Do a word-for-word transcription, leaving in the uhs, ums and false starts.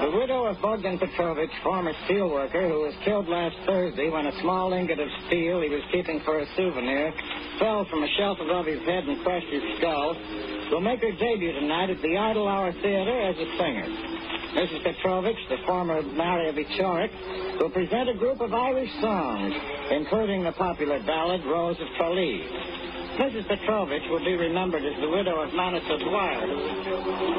The widow of Bogdan Petrovich, former steelworker, who was killed last Thursday when a small ingot of steel he was keeping for a souvenir fell from a shelf above his head and crushed his skull, will make her debut tonight at the Idle Hour Theater as a singer. Missus Petrovich, the former Maria Vichorik, will present a group of Irish songs, including the popular ballad Rose of Tralee. Missus Petrovich will be remembered as the widow of Manassa Dwyer.